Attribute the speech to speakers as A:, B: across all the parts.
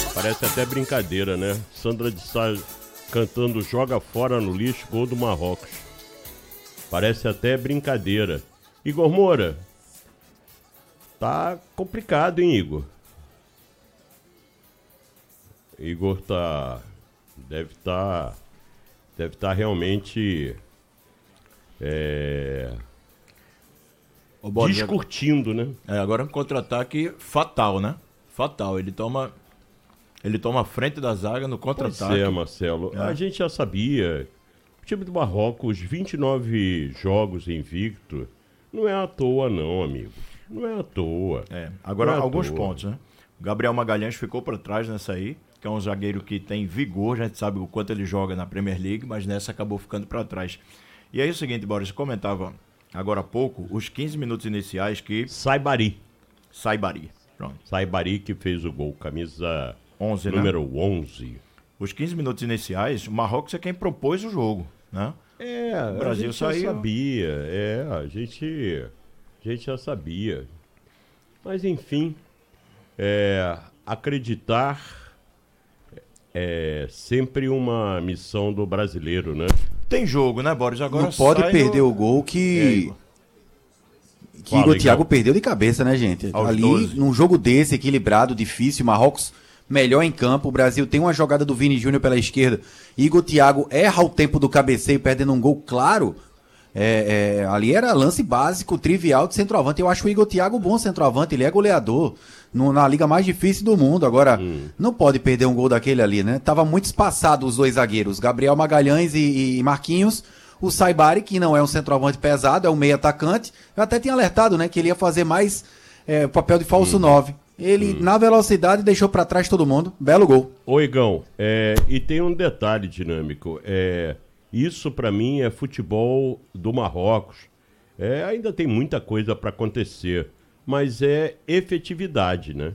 A: Parece até brincadeira, né? Sandra de Sá cantando Joga Fora no Lixo, gol do Marrocos. Parece até brincadeira. Igor Moura, tá complicado, hein, Igor? Igor deve estar realmente discutindo, né?
B: Agora um contra-ataque fatal, né? Fatal. Ele toma a frente da zaga no contra-ataque.
A: Pois é, Marcelo. A gente já sabia. O time do Marrocos, 29 jogos invicto, não é à toa não, amigo. Não é à toa.
B: Agora, alguns pontos, né? O Gabriel Magalhães ficou para trás nessa aí, que é um zagueiro que tem vigor, a gente sabe o quanto ele joga na Premier League, mas nessa acabou ficando para trás. E aí é o seguinte, Boris, comentava agora há pouco, os 15 minutos iniciais que...
A: Saibari.
B: Pronto.
A: Saibari que fez o gol, camisa
B: 11,
A: número
B: né?
A: 11.
B: Os 15 minutos iniciais, o Marrocos é quem propôs o jogo, né?
A: O Brasil saiu. Já sabia, a gente já sabia. Mas enfim, acreditar é sempre uma missão do brasileiro, né?
B: Tem jogo, né, Boris? Agora
C: não pode perder o gol que Igor Thiago perdeu de cabeça, né, gente? Ali, 12. Num jogo desse, equilibrado, difícil, Marrocos melhor em campo, o Brasil tem uma jogada do Vini Júnior pela esquerda, Igor Thiago erra o tempo do cabeceio, perdendo um gol claro. Ali era lance básico, trivial de centroavante. Eu acho o Igor Thiago um bom centroavante, ele é goleador na liga mais difícil do mundo. Agora, não pode perder um gol daquele ali, né? Tava muito espaçado os dois zagueiros, Gabriel Magalhães e Marquinhos. O Saibari, que não é um centroavante pesado, é um meio atacante. Eu até tinha alertado, né, que ele ia fazer mais papel de falso 9. Ele, na velocidade, deixou pra trás todo mundo. Belo gol.
A: Ô, Igão, e tem um detalhe dinâmico. Isso, pra mim, é futebol do Marrocos. Ainda tem muita coisa pra acontecer, mas é efetividade, né?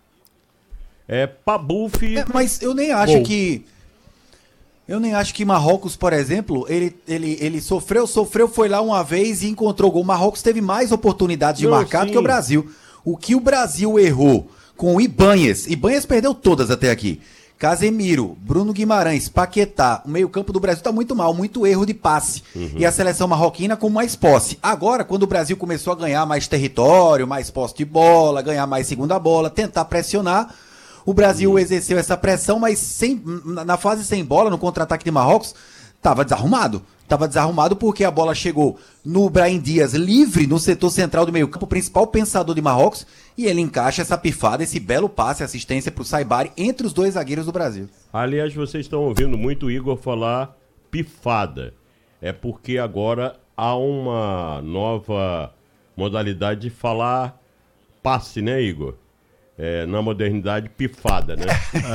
A: Pabuf...
C: mas eu nem acho que... Eu nem acho que Marrocos, por exemplo, ele sofreu, foi lá uma vez e encontrou gol. Marrocos teve mais oportunidades de marcar do que o Brasil. O que o Brasil errou com o Ibanez perdeu todas até aqui. Casemiro, Bruno Guimarães, Paquetá, o meio-campo do Brasil tá muito mal, muito erro de passe. E a seleção marroquina com mais posse. Agora, quando o Brasil começou a ganhar mais território, mais posse de bola, ganhar mais segunda bola, tentar pressionar, o Brasil exerceu essa pressão, mas na fase sem bola, no contra-ataque de Marrocos, estava desarrumado. Estava desarrumado porque a bola chegou no Brahim Dias livre no setor central do meio-campo, o principal pensador de Marrocos, e ele encaixa essa pifada, esse belo passe, assistência para o Saibari entre os dois zagueiros do Brasil.
A: Aliás, vocês estão ouvindo muito o Igor falar pifada. É porque agora há uma nova modalidade de falar passe, né, Igor? Na modernidade, pifada, né?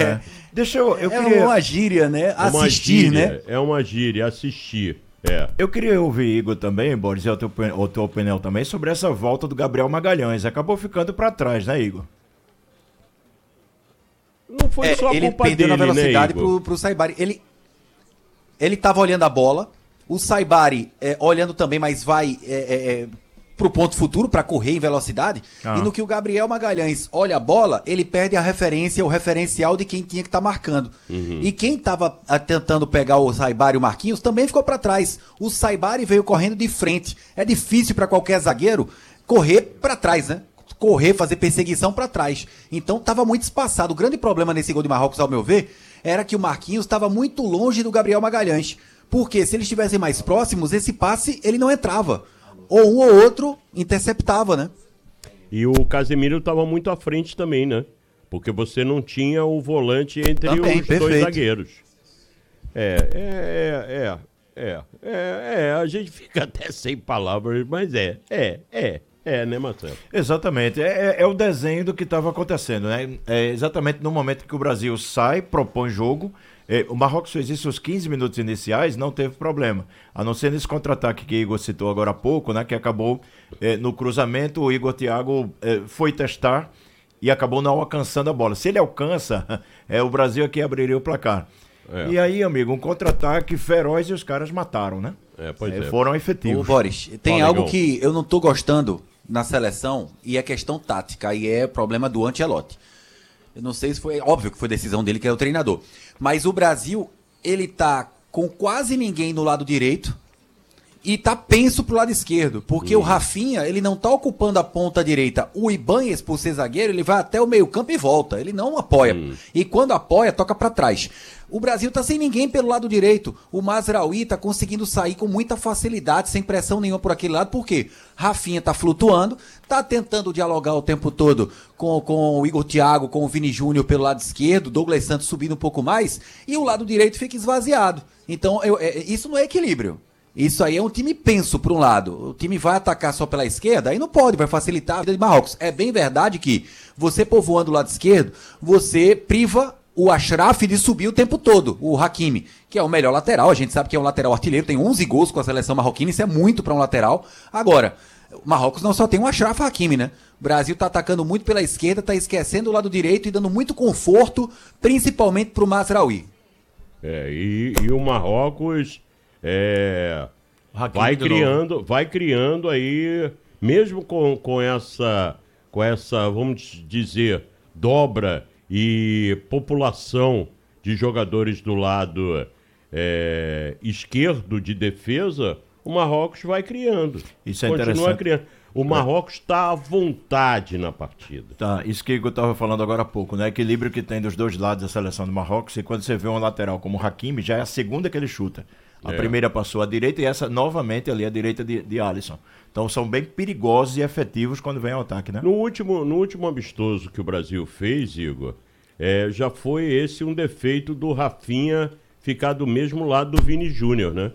C: Eu queria... uma gíria, né? Assistir, né?
A: É uma gíria, assistir.
B: Eu queria ouvir, Igor, também, Boris, e a tua opinião também, sobre essa volta do Gabriel Magalhães. Acabou ficando pra trás, né, Igor?
A: Não foi só a
C: ele
A: culpa
C: perdeu
A: dele,
C: na velocidade,
A: né, Igor?
C: pro Saibari. Ele tava olhando a bola, o Saibari olhando também, mas vai... pro ponto futuro, para correr em velocidade, e no que o Gabriel Magalhães olha a bola, ele perde a referência, o referencial de quem tinha que estar marcando. E quem estava tentando pegar o Saibari e o Marquinhos também ficou para trás. O Saibari veio correndo de frente. É difícil para qualquer zagueiro correr para trás, né? Correr, fazer perseguição para trás. Então estava muito espaçado. O grande problema nesse gol de Marrocos, ao meu ver, era que o Marquinhos estava muito longe do Gabriel Magalhães. Porque se eles estivessem mais próximos, esse passe ele não entrava. Ou um ou outro interceptava, né?
A: E o Casemiro estava muito à frente também, né? Porque você não tinha o volante entre
C: também,
A: os
C: perfeito.
A: dois zagueiros. A gente fica até sem palavras, mas né, Marcelo?
B: Exatamente, é o desenho do que estava acontecendo, né? Exatamente no momento que o Brasil sai, propõe jogo. O Marrocos fez isso os 15 minutos iniciais, não teve problema. A não ser nesse contra-ataque que o Igor citou agora há pouco, né? Que acabou no cruzamento, o Igor Thiago foi testar e acabou não alcançando a bola. Se ele alcança, o Brasil aqui abriria o placar. E aí, amigo, um contra-ataque feroz e os caras mataram, né? Foram efetivos.
C: Ô, Boris, tem algo que eu não tô gostando na seleção e é questão tática, e é problema do Ancelotti. Eu não sei se foi, óbvio que foi decisão dele, que é o treinador. Mas o Brasil, ele tá com quase ninguém no lado direito e tá penso pro lado esquerdo, porque o Rafinha, ele não tá ocupando a ponta direita. O Ibáñez, por ser zagueiro, ele vai até o meio-campo e volta, ele não apoia. E quando apoia, toca para trás. O Brasil tá sem ninguém pelo lado direito. O Mazraoui tá conseguindo sair com muita facilidade, sem pressão nenhuma por aquele lado, porque Rafinha tá flutuando, tá tentando dialogar o tempo todo com o Igor Thiago, com o Vini Júnior pelo lado esquerdo, Douglas Santos subindo um pouco mais, e o lado direito fica esvaziado. Então, isso não é equilíbrio. Isso aí é um time penso por um lado. O time vai atacar só pela esquerda, aí não pode, vai facilitar a vida de Marrocos. É bem verdade que você povoando o lado esquerdo, você priva o Achraf de subir o tempo todo, o Hakimi, que é o melhor lateral. A gente sabe que é um lateral artilheiro, tem 11 gols com a seleção marroquina, isso é muito para um lateral. Agora, o Marrocos não só tem um Achraf Hakimi, né? O Brasil tá atacando muito pela esquerda, tá esquecendo o lado direito e dando muito conforto, principalmente pro Mazraoui.
A: E o Marrocos vai criando aí, mesmo com essa, vamos dizer, dobra e população de jogadores do lado esquerdo de defesa, o Marrocos vai criando.
B: Isso é interessante.
A: Criando. O Marrocos está à vontade na partida.
B: Tá, isso que eu estava falando agora há pouco, né? Equilíbrio que tem dos dois lados da seleção do Marrocos, e quando você vê um lateral como o Hakimi, já é a segunda que ele chuta. A primeira passou à direita e essa novamente ali à direita de Alisson. Então são bem perigosos e efetivos quando vem ao ataque, né?
A: No último amistoso que o Brasil fez, Igor, já foi esse um defeito do Rafinha ficar do mesmo lado do Vini Júnior, né?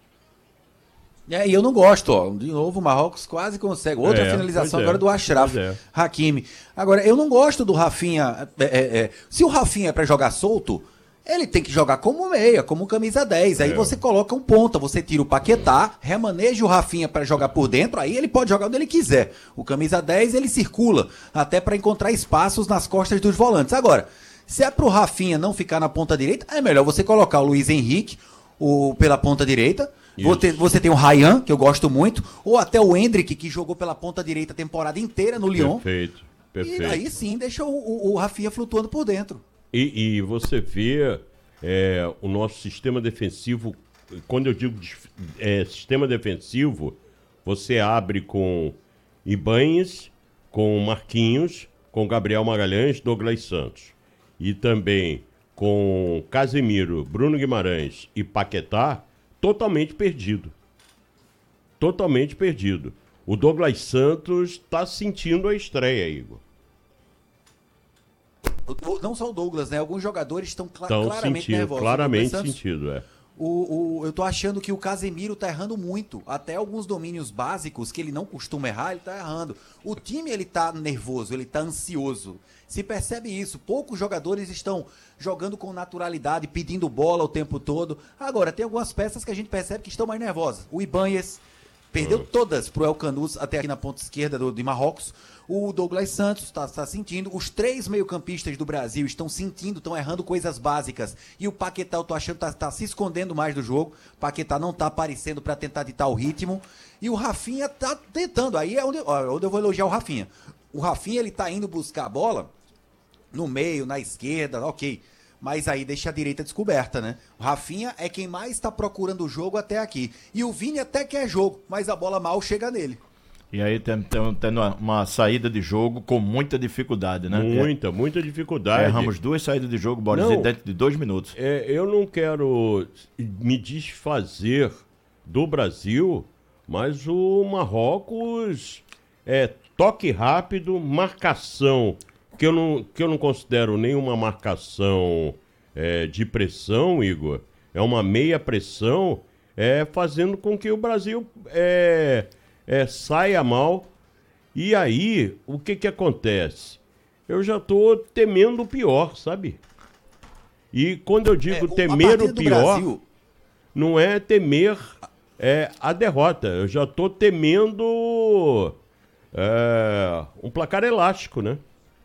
C: E eu não gosto, ó. De novo, o Marrocos quase consegue. Outra finalização agora do Achraf Hakimi. Agora, eu não gosto do Rafinha. Se o Rafinha é pra jogar solto, ele tem que jogar como meia, como camisa 10. Aí você coloca um ponta, você tira o Paquetá, remaneja o Rafinha para jogar por dentro, aí ele pode jogar onde ele quiser. O camisa 10, ele circula, até para encontrar espaços nas costas dos volantes. Agora, se é pro Rafinha não ficar na ponta direita, é melhor você colocar o Luiz Henrique pela ponta direita. Você tem o Ryan, que eu gosto muito, ou até o Endrick, que jogou pela ponta direita a temporada inteira no Lyon.
A: Perfeito.
C: E aí sim, deixa o Rafinha flutuando por dentro.
A: E você vê o nosso sistema defensivo, quando eu digo sistema defensivo, você abre com Ibáñez, com Marquinhos, com Gabriel Magalhães, Douglas Santos. E também com Casemiro, Bruno Guimarães e Paquetá, totalmente perdido. Totalmente perdido. O Douglas Santos está sentindo a estreia, Igor.
C: Não só o Douglas, né? Alguns jogadores estão claramente nervosos.
A: Claramente sentido,
C: eu tô achando que o Casemiro tá errando muito. Até alguns domínios básicos que ele não costuma errar, ele tá errando. O time, ele tá nervoso, ele tá ansioso. Se percebe isso. Poucos jogadores estão jogando com naturalidade, pedindo bola o tempo todo. Agora, tem algumas peças que a gente percebe que estão mais nervosas. O Ibáñez perdeu todas pro El Kanous, até aqui na ponta esquerda de Marrocos. O Douglas Santos está sentindo. Os 3 meio-campistas do Brasil estão sentindo, estão errando coisas básicas. E o Paquetá, eu tô achando, tá se escondendo mais do jogo. O Paquetá não tá aparecendo para tentar ditar o ritmo. E o Rafinha tá tentando. Aí é onde eu vou elogiar o Rafinha. O Rafinha, ele tá indo buscar a bola no meio, na esquerda, ok. Mas aí deixa a direita descoberta, né? O Rafinha é quem mais está procurando o jogo até aqui. E o Vini até quer jogo, mas a bola mal chega nele.
B: E aí tendo uma saída de jogo com muita dificuldade, né?
A: Muita dificuldade.
B: Erramos 2 saídas de jogo, Boris, dentro de 2 minutos.
A: Eu não quero me desfazer do Brasil, mas o Marrocos toque rápido, marcação, que eu não considero nenhuma marcação de pressão, Igor. É uma meia pressão, fazendo com que o Brasil saia mal. E aí, o que acontece? Eu já tô temendo o pior, sabe? E quando eu digo temer o pior, Brasil, não é temer a derrota. Eu já tô temendo um placar elástico, né?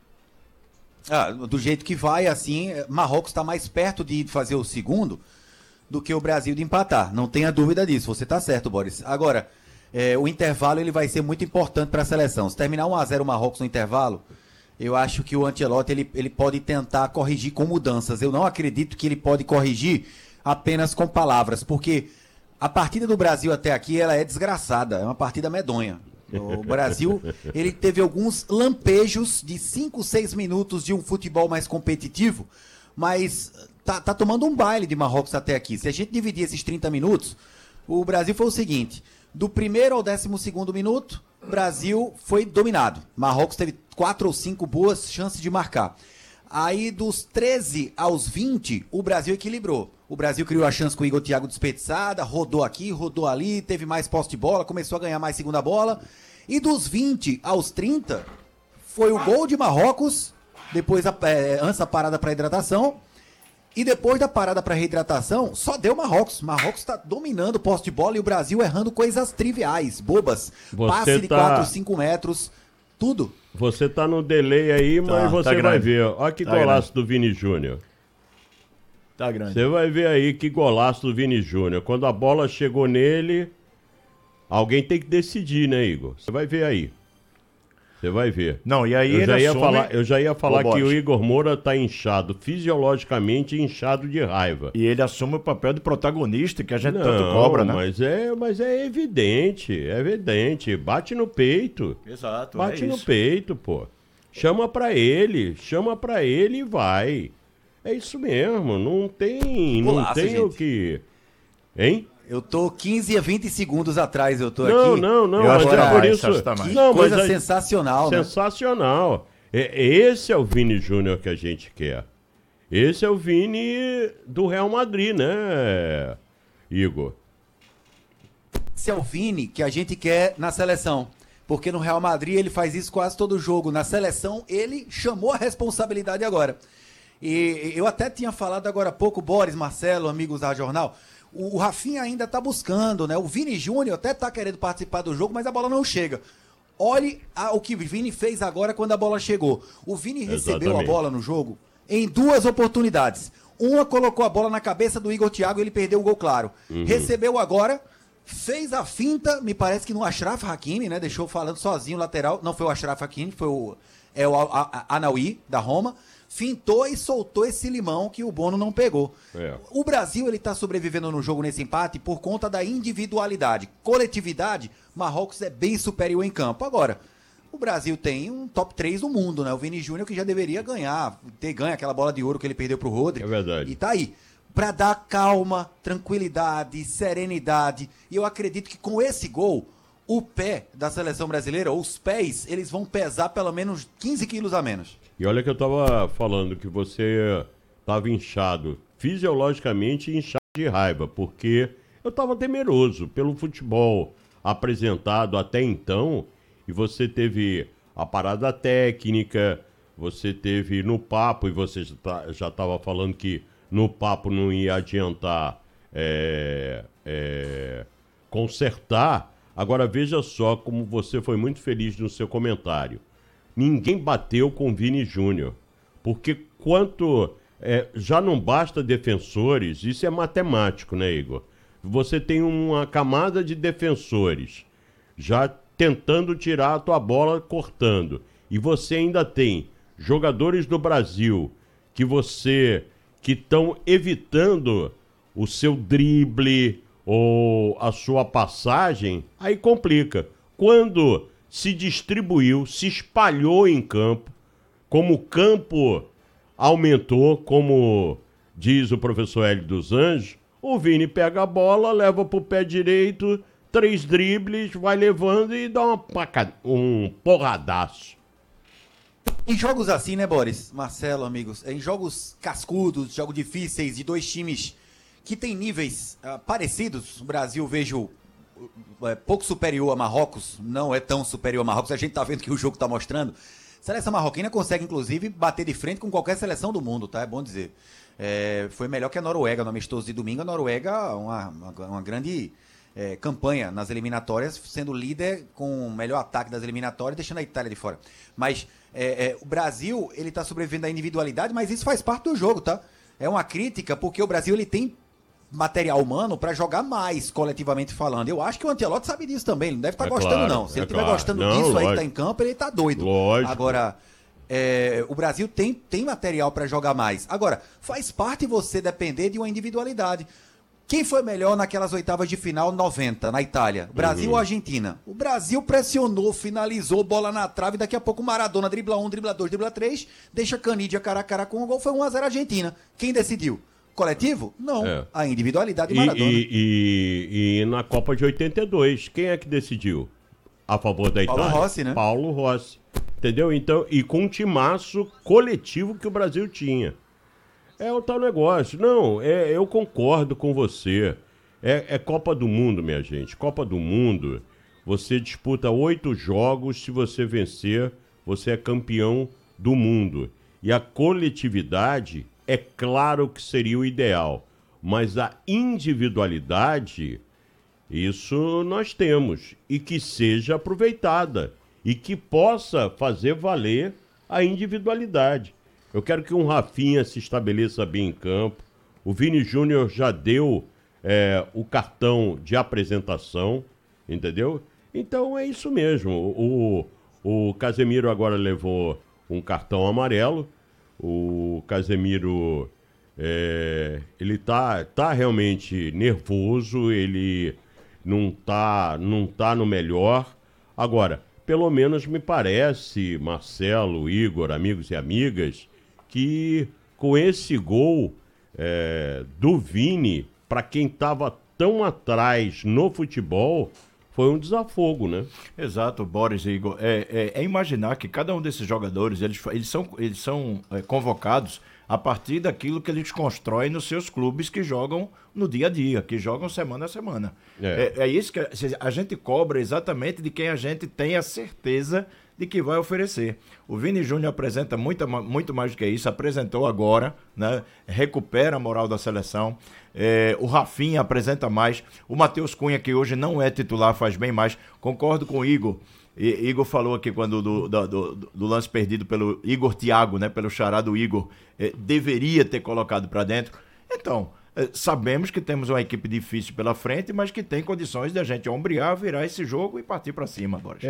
C: Do jeito que vai, assim, Marrocos está mais perto de fazer o segundo do que o Brasil de empatar. Não tenha dúvida disso. Você tá certo, Boris. Agora, o intervalo ele vai ser muito importante para a seleção. Se terminar 1-0 o Marrocos no intervalo, Eu acho que o Ancelotti ele pode tentar corrigir com mudanças. Eu não acredito que ele pode corrigir apenas com palavras, porque a partida do Brasil até aqui ela é desgraçada, é uma partida medonha. O Brasil ele teve alguns lampejos de 5, 6 minutos de um futebol mais competitivo, mas tá tomando um baile de Marrocos até aqui. Se a gente dividir esses 30 minutos, o Brasil foi o seguinte: do primeiro ao 12º minuto, o Brasil foi dominado. Marrocos teve 4 ou 5 boas chances de marcar. Aí dos 13 aos 20, o Brasil equilibrou. O Brasil criou a chance com o Igor Thiago desperdiçada, rodou aqui, rodou ali, teve mais posse de bola, começou a ganhar mais segunda bola. E dos 20 aos 30, foi o gol de Marrocos, depois antes da parada para hidratação. E depois da parada para reidratação, só deu Marrocos. Marrocos está dominando o posse de bola e o Brasil errando coisas triviais, bobas. Passe de 4, 5 metros, tudo.
A: Você tá no delay aí, mas você vai ver. Olha que golaço do Vini Júnior.
B: Tá grande.
A: Você vai ver aí que golaço do Vini Júnior. Quando a bola chegou nele, alguém tem que decidir, né, Igor? Você vai ver aí. Você vai ver.
B: Não, e aí
A: eu já ia falar que o Igor Moura tá inchado, fisiologicamente inchado de raiva.
B: E ele assume o papel de protagonista que a gente tanto cobra, né?
A: Mas é evidente. Bate no peito.
B: Exato.
A: Bate no peito, pô. Chama pra ele e vai. É isso mesmo, não tem o que... Hein?
C: Eu tô 15 a 20 segundos atrás, eu tô aqui.
A: Não,
C: mas
A: é por isso.
C: Que coisa sensacional, né?
A: Sensacional. Esse é o Vini Júnior que a gente quer. Esse é o Vini do Real Madrid, né, Igor?
C: Esse é o Vini que a gente quer na seleção. Porque no Real Madrid ele faz isso quase todo jogo. Na seleção ele chamou a responsabilidade agora. E eu até tinha falado agora há pouco, Boris, Marcelo, amigos da Jornal, o Rafinha ainda tá buscando, né? O Vini Júnior até tá querendo participar do jogo, mas a bola não chega. Olhe o que o Vini fez agora quando a bola chegou. O Vini recebeu a bola no jogo em 2 oportunidades. Uma colocou a bola na cabeça do Igor Thiago e ele perdeu o gol claro. Recebeu agora, fez a finta, me parece que no Achraf Hakimi, né? Deixou falando sozinho o lateral. Não foi o Achraf Hakimi, foi o Anaui, da Roma. Fintou e soltou esse limão que o Bono não pegou. O Brasil ele está sobrevivendo no jogo nesse empate por conta da individualidade. Coletividade, Marrocos é bem superior em campo. Agora, o Brasil tem um top 3 do mundo, né? O Vini Júnior que já deveria ter ganho aquela bola de ouro que ele perdeu pro Rodri.
A: É verdade.
C: E tá aí. Para dar calma, tranquilidade, serenidade. E eu acredito que com esse gol, o pé da seleção brasileira, ou os pés, eles vão pesar pelo menos 15 quilos a menos.
A: E olha que eu tava falando que você tava inchado, fisiologicamente inchado de raiva, porque eu tava temeroso pelo futebol apresentado até então, e você teve a parada técnica, você teve no papo, e você já estava falando que no papo não ia adiantar consertar. Agora veja só como você foi muito feliz no seu comentário. Ninguém bateu com Vini Júnior, porque já não basta defensores, isso é matemático, né, Igor? Você tem uma camada de defensores já tentando tirar a tua bola, cortando, e você ainda tem jogadores do Brasil que estão evitando o seu drible ou a sua passagem, aí complica. Quando se distribuiu, se espalhou em campo, como o campo aumentou, como diz o professor Hélio dos Anjos, o Vini pega a bola, leva pro pé direito, 3 dribles, vai levando e dá um porradaço.
C: Em jogos assim, né, Boris, Marcelo, amigos, em jogos cascudos, jogos difíceis, de 2 times que têm níveis parecidos, o Brasil vejo pouco superior a Marrocos, não é tão superior a Marrocos, a gente tá vendo que o jogo tá mostrando. A seleção marroquina consegue, inclusive, bater de frente com qualquer seleção do mundo, tá? É bom dizer. Foi melhor que a Noruega no amistoso de domingo. A Noruega, uma grande campanha nas eliminatórias, sendo líder com o melhor ataque das eliminatórias, deixando a Itália de fora. Mas o Brasil, ele tá sobrevivendo à individualidade, mas isso faz parte do jogo, tá? É uma crítica, porque o Brasil, ele tem material humano para jogar mais, coletivamente falando. Eu acho que o Ancelotti sabe disso também, ele não deve estar gostando, claro, não. Se ele estiver gostando disso, lógico, aí que tá em campo, ele tá doido.
A: Lógico.
C: Agora, O Brasil tem material para jogar mais. Agora, faz parte você depender de uma individualidade. Quem foi melhor naquelas oitavas de final 90, na Itália? Brasil ou Argentina? O Brasil pressionou, finalizou, bola na trave, daqui a pouco o Maradona dribla 1, dribla 2, dribla 3, deixa Canidia cara a cara com o gol, foi 1-0 Argentina. Quem decidiu? Coletivo? Não. A individualidade do Maradona.
A: E na Copa de 82, quem é que decidiu a favor da Itália?
C: Paulo Rossi, né?
A: Paulo Rossi. Entendeu? Então, e com um timaço coletivo que o Brasil tinha. É o tal negócio. Não, eu concordo com você. É Copa do Mundo, minha gente. Copa do Mundo, você disputa 8 jogos, se você vencer, você é campeão do mundo. E a coletividade, é claro que seria o ideal. Mas a individualidade, isso nós temos. E que seja aproveitada. E que possa fazer valer a individualidade. Eu quero que um Rafinha se estabeleça bem em campo. O Vini Júnior já deu o cartão de apresentação, entendeu? Então é isso mesmo. O Casemiro agora levou um cartão amarelo. O Casemiro, ele tá realmente nervoso, ele não tá no melhor. Agora, pelo menos me parece, Marcelo, Igor, amigos e amigas, que com esse gol do Vini, para quem estava tão atrás no futebol, foi um desafogo, né?
B: Exato, Boris e Igor. É imaginar que cada um desses jogadores, eles são convocados a partir daquilo que eles constroem nos seus clubes que jogam no dia a dia, que jogam semana a semana. É isso que a gente cobra exatamente de quem a gente tem a certeza de que vai oferecer. O Vini Júnior apresenta muito mais do que isso, apresentou agora, né? Recupera a moral da seleção. O Rafinha apresenta mais. O Matheus Cunha, que hoje não é titular, faz bem mais. Concordo com o Igor. Igor falou aqui quando do lance perdido pelo Igor Thiago, né? Pelo xará do Igor, deveria ter colocado para dentro. Então, sabemos que temos uma equipe difícil pela frente, mas que tem condições de a gente ombrear, virar esse jogo e partir para cima, Boris.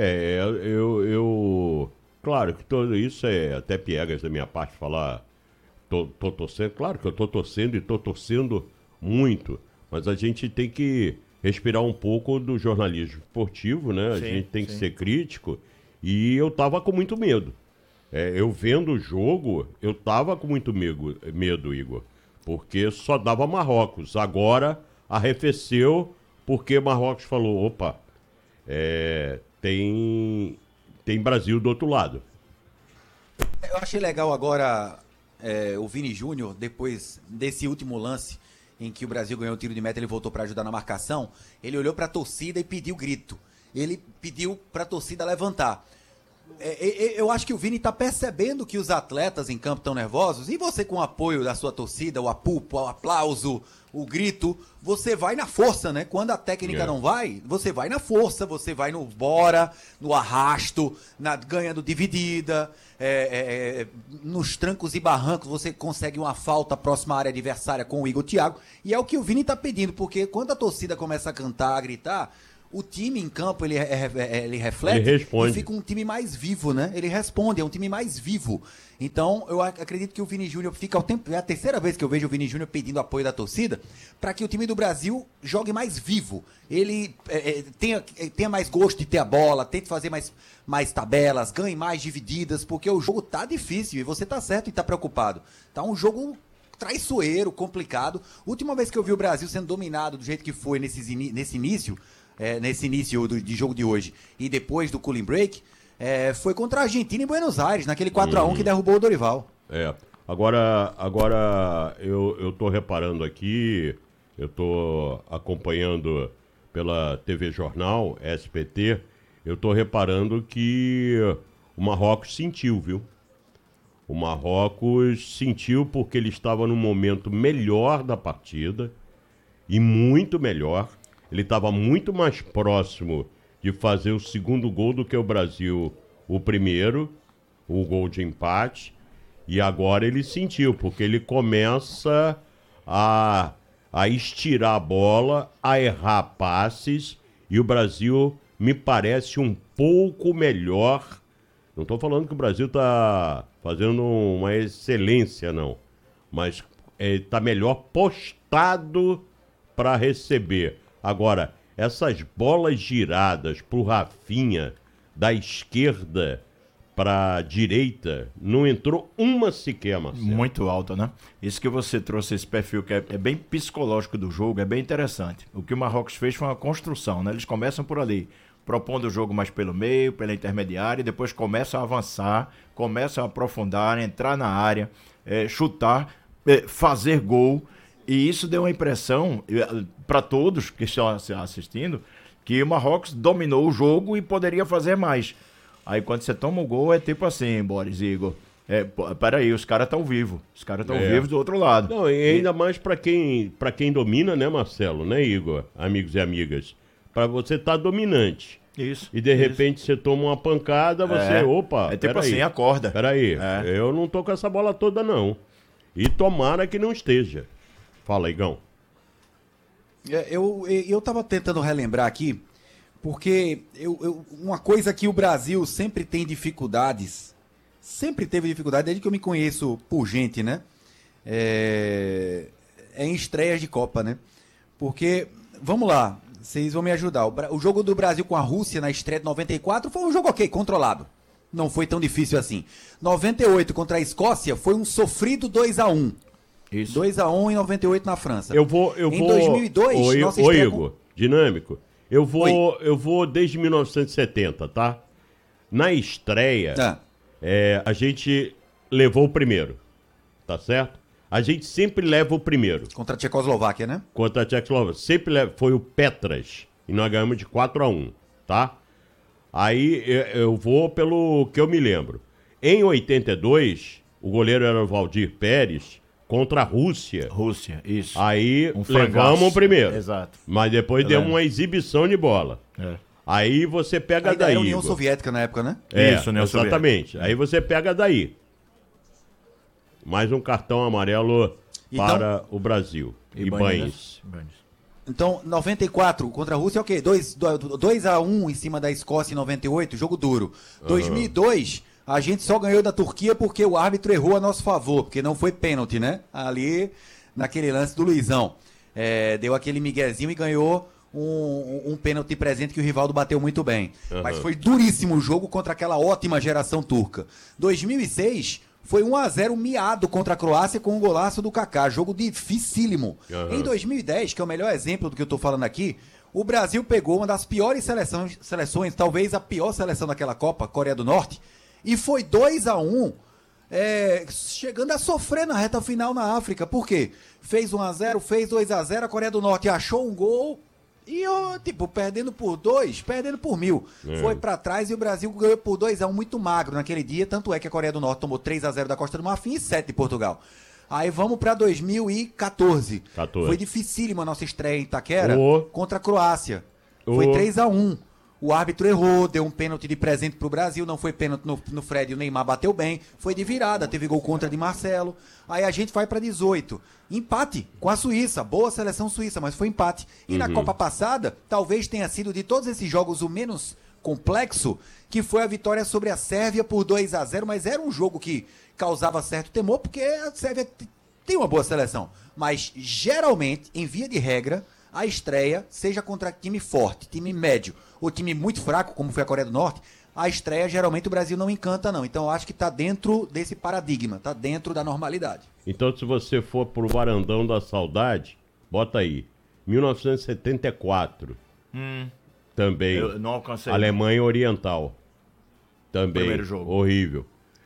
A: Claro que tudo isso é até piegas da minha parte falar, tô torcendo, claro que eu tô torcendo e tô torcendo muito, mas a gente tem que respirar um pouco do jornalismo esportivo, né? A gente tem que ser crítico, e eu tava com muito medo. Eu vendo o jogo, eu tava com muito medo, Igor, porque só dava Marrocos. Agora arrefeceu porque Marrocos falou, opa, tem Brasil do outro lado.
C: Eu achei legal agora o Vini Júnior, depois desse último lance em que o Brasil ganhou o tiro de meta, ele voltou para ajudar na marcação, ele olhou para a torcida e pediu grito. Ele pediu para a torcida levantar. Eu acho que o Vini está percebendo que os atletas em campo estão nervosos, e você, com o apoio da sua torcida, o apupo, o aplauso, o grito, você vai na força, né? Quando a técnica não vai, você vai na força, você vai no bora, no arrasto, ganhando dividida, nos trancos e barrancos, você consegue uma falta próxima à área adversária com o Igor Thiago, e é o que o Vini está pedindo, porque quando a torcida começa a cantar, a gritar, o time em campo, ele reflete e fica um time mais vivo, né? Ele responde, é um time mais vivo. Então, eu acredito que o Vini Júnior fica ao tempo... É a terceira vez que eu vejo o Vini Júnior pedindo apoio da torcida para que o time do Brasil jogue mais vivo. Ele tenha mais gosto de ter a bola, tente fazer mais tabelas, ganhe mais divididas, porque o jogo tá difícil e você tá certo e tá preocupado. Tá um jogo traiçoeiro, complicado. Última vez que eu vi o Brasil sendo dominado do jeito que foi nesse início de jogo de hoje e depois do cooling break, foi contra a Argentina em Buenos Aires, naquele 4-1 que derrubou o Dorival.
A: Agora eu tô reparando aqui, eu tô acompanhando pela TV Jornal, SPT, eu tô reparando que o Marrocos sentiu, viu? O Marrocos sentiu porque ele estava no momento melhor da partida, e muito melhor. Ele estava muito mais próximo de fazer o segundo gol do que o Brasil o primeiro, o gol de empate. E agora ele sentiu, porque ele começa a estirar a bola, a errar passes, e o Brasil me parece um pouco melhor. Não estou falando que o Brasil está fazendo uma excelência, não. Mas tá melhor postado para receber. Agora, essas bolas giradas pro Rafinha, da esquerda pra direita, não entrou uma sequer, Marcelo.
B: Muito alta, né? Isso que você trouxe, esse perfil que é bem psicológico do jogo, é bem interessante. O que o Marrocos fez foi uma construção, né? Eles começam por ali, propondo o jogo mais pelo meio, pela intermediária, e depois começam a avançar, começam a aprofundar, entrar na área, chutar, fazer gol. E isso deu uma impressão para todos que estão assistindo que o Marrocos dominou o jogo e poderia fazer mais. Aí quando você toma o gol é tipo assim, Boris e Igor. Peraí, os caras estão vivos. Os caras estão vivos do outro lado.
A: Não, e ainda mais para quem domina, né, Marcelo, né, Igor? Amigos e amigas. Para você estar dominante.
B: Isso.
A: E de repente você toma uma pancada, você, opa,
B: é tipo
A: peraí,
B: assim, acorda.
A: Peraí, eu não tô com essa bola toda, não. E tomara que não esteja. Fala, Igão.
C: Eu tava tentando relembrar aqui, porque uma coisa que o Brasil sempre tem dificuldades, sempre teve dificuldade, desde que eu me conheço por gente, né? É em estreias de Copa, né? Porque, vamos lá, vocês vão me ajudar. O jogo do Brasil com a Rússia na estreia de 94 foi um jogo ok, controlado. Não foi tão difícil assim. 98 contra a Escócia foi um sofrido 2-1.
B: Isso.
C: 2-1 em 98 na França.
A: Eu vou.
C: Em 2002, nossa
A: Ô,
C: estreia
A: Igor, dinâmico. Eu vou desde 1970, tá? Na estreia, a gente levou o primeiro, tá certo? A gente sempre leva o primeiro.
C: Contra a Tchecoslováquia, né?
A: Contra a Tchecoslováquia. Sempre leva. Foi o Petras. E nós ganhamos de 4-1, tá? Aí eu vou pelo que eu me lembro. Em 82, o goleiro era o Valdir Pérez. Contra a Rússia.
B: Rússia, isso.
A: Aí levamos o primeiro.
B: Exato.
A: Mas depois deu uma exibição de bola. Aí você pega daí.
C: Era a União Soviética na época, né?
A: Isso, União exatamente. Aí você pega daí. Mais um cartão amarelo para o Brasil. E Banes.
C: Então, 94 contra a Rússia, ok. 2-1 em cima da Escócia em 98, jogo duro. 2002... A gente só ganhou da Turquia porque o árbitro errou a nosso favor, porque não foi pênalti, né? Ali, naquele lance do Luizão. Deu aquele miguezinho e ganhou um pênalti presente que o Rivaldo bateu muito bem. Mas foi duríssimo o jogo contra aquela ótima geração turca. 2006 foi 1-0 miado contra a Croácia com um golaço do Kaká. Jogo dificílimo. Em 2010, que é o melhor exemplo do que eu tô falando aqui, o Brasil pegou uma das piores seleções, talvez a pior seleção daquela Copa, Coreia do Norte, e foi 2-1, chegando a sofrer na reta final na África. Por quê? Fez 1-0, fez 2-0, a Coreia do Norte achou um gol e, perdendo por 2, perdendo por 1000. Foi pra trás e o Brasil ganhou por 2-1, muito magro naquele dia. Tanto é que a Coreia do Norte tomou 3-0 da Costa do Marfim e 7 de Portugal. Aí vamos pra 2014. Foi dificílimo a nossa estreia em Itaquera contra a Croácia. Foi 3-1. O árbitro errou, deu um pênalti de presente pro Brasil, não foi pênalti no Fred, o Neymar bateu bem, foi de virada, teve gol contra de Marcelo. Aí a gente vai pra 18. Empate com a Suíça, boa seleção suíça, mas foi empate. E na Copa passada, talvez tenha sido de todos esses jogos o menos complexo, que foi a vitória sobre a Sérvia por 2-0, mas era um jogo que causava certo temor, porque a Sérvia tem uma boa seleção. Mas geralmente, em via de regra, a estreia, seja contra time forte, time médio, ou time muito fraco, como foi a Coreia do Norte, a estreia geralmente o Brasil não encanta não. Então eu acho que tá dentro desse paradigma, tá dentro da normalidade.
A: Então se você for pro varandão da saudade, bota aí, 1974. Também.
B: Eu não alcancei.
A: Alemanha Oriental. Também.
B: Primeiro jogo.
A: Horrível.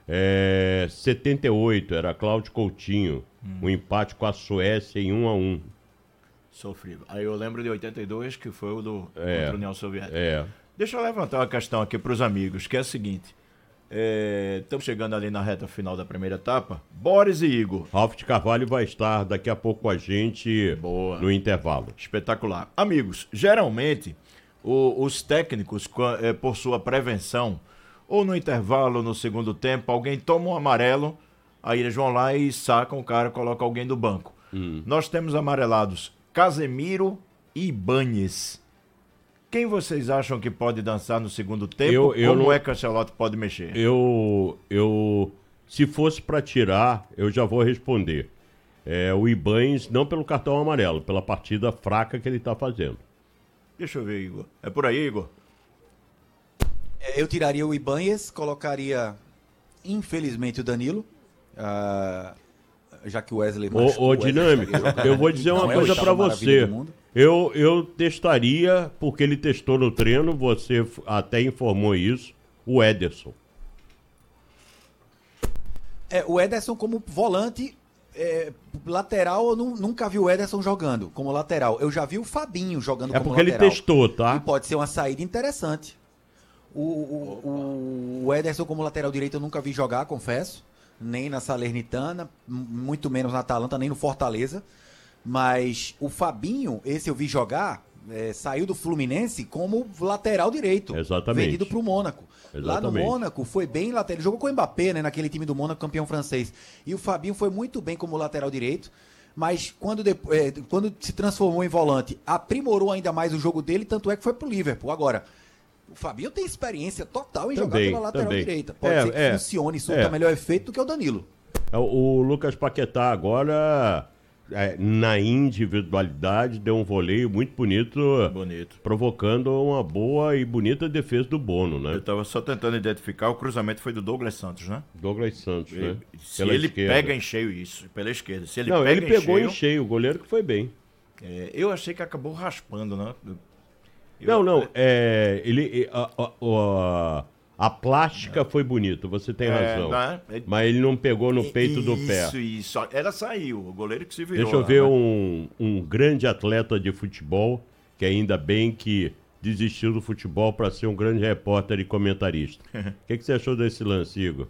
A: 78, era Cláudio Coutinho. Um empate com a Suécia em 1-1.
B: Sofrível. Aí eu lembro de 82, que foi o contra a União Soviética. Deixa eu levantar uma questão aqui para os amigos, que é a seguinte. Estamos chegando ali na reta final da primeira etapa. Boris e Igor.
A: Ralf de Carvalho vai estar daqui a pouco com a gente no intervalo.
B: Espetacular. Amigos, geralmente os técnicos, por sua prevenção, ou no intervalo, ou no segundo tempo, alguém toma um amarelo, aí eles vão lá e sacam o cara, colocam alguém do banco. Nós temos amarelados Casemiro e Ibañez. Quem vocês acham que pode dançar no segundo tempo? Como é que o Ancelotti pode mexer?
A: Eu Se fosse para tirar, eu já vou responder. O Ibañez, não pelo cartão amarelo, pela partida fraca que ele está fazendo.
B: Deixa eu ver, Igor. É por aí, Igor?
C: Eu tiraria o Ibañez, colocaria, infelizmente, o Danilo. Já que o Wesley
A: Ô Dinâmico, eu vou dizer uma coisa para você. Eu testaria, porque ele testou no treino, você até informou isso, o Ederson.
C: O Ederson como volante, lateral, eu nunca vi o Ederson jogando como lateral. Eu já vi o Fabinho jogando como lateral.
A: É porque ele testou, tá?
C: E pode ser uma saída interessante. O Ederson como lateral direito eu nunca vi jogar, confesso. Nem na Salernitana, muito menos na Atalanta, nem no Fortaleza. Mas o Fabinho, esse eu vi jogar, saiu do Fluminense como lateral direito.
A: Exatamente.
C: Vendido para o Mônaco.
A: Exatamente.
C: Lá no Mônaco foi bem lateral. Ele jogou com o Mbappé, né, naquele time do Mônaco, campeão francês. E o Fabinho foi muito bem como lateral direito. Mas quando se transformou em volante, aprimorou ainda mais o jogo dele, tanto é que foi pro Liverpool. Agora, o Fabinho tem experiência total em jogar pela lateral direita. Pode ser que funcione e surta melhor efeito do que o Danilo.
A: O Lucas Paquetá agora, na individualidade, deu um voleio muito bonito, provocando uma boa e bonita defesa do Bono, né?
B: Eu estava só tentando identificar, o cruzamento foi do Douglas Santos, né?
A: Douglas Santos, né?
B: Se ele pega em cheio isso, pela esquerda. Se ele
A: Não,
B: pega
A: ele pegou em cheio, o goleiro que foi bem.
B: Eu achei que acabou raspando, né?
A: A plástica foi bonita, você tem razão. Mas ele não pegou no peito do pé.
B: Isso. Ela saiu, o goleiro que se virou.
A: Deixa eu ver um grande atleta de futebol, que ainda bem que desistiu do futebol para ser um grande repórter e comentarista. O que você achou desse lance, Igor?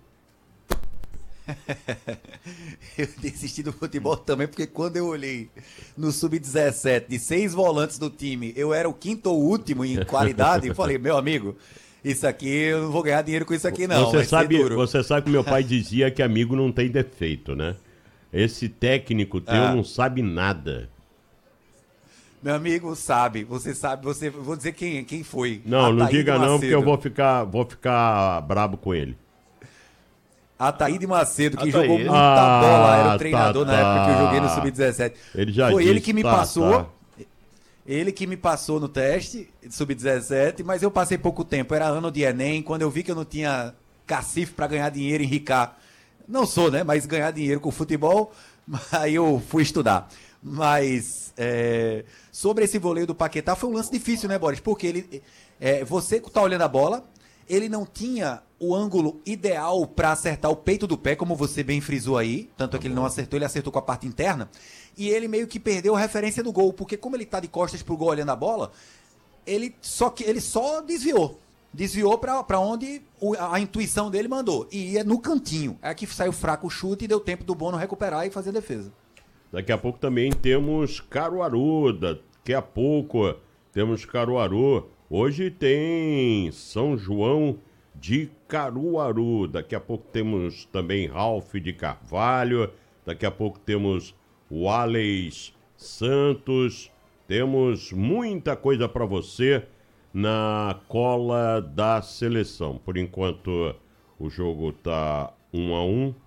C: Eu desisti do futebol também, porque quando eu olhei no Sub-17 de 6 volantes do time, eu era o quinto ou último em qualidade, e falei, meu amigo, isso aqui, eu não vou ganhar dinheiro com isso aqui não.
A: Você sabe que meu pai dizia que amigo não tem defeito, né? Esse técnico teu não sabe nada.
C: Meu amigo sabe, vou dizer quem foi.
A: Não diga não, porque eu vou ficar brabo com ele.
C: Ataíde Macedo, que jogou muita bola, era o treinador na época que eu joguei no Sub-17. Foi ele que me passou. Ele que me passou no teste de Sub-17, mas eu passei pouco tempo. Era ano de Enem, quando eu vi que eu não tinha cacife para ganhar dinheiro em Ricá. Não sou, né? Mas ganhar dinheiro com futebol, aí eu fui estudar. Mas sobre esse voleio do Paquetá, foi um lance difícil, né, Boris? Porque ele, você que tá olhando a bola, ele não tinha o ângulo ideal para acertar o peito do pé, como você bem frisou aí. Tanto é que ele não acertou, ele acertou com a parte interna. E ele meio que perdeu a referência do gol, porque como ele tá de costas pro gol olhando a bola, ele só desviou. Desviou para onde a intuição dele mandou. E ia no cantinho. É que saiu fraco o chute e deu tempo do Bono recuperar e fazer a defesa.
A: Daqui a pouco também temos Caruaru. Daqui a pouco temos Caruaru. Hoje tem São João de Caruaru. Daqui a pouco temos também Ralph de Carvalho. Daqui a pouco temos Wallace Santos. Temos muita coisa para você na cola da seleção. Por enquanto o jogo tá 1-1.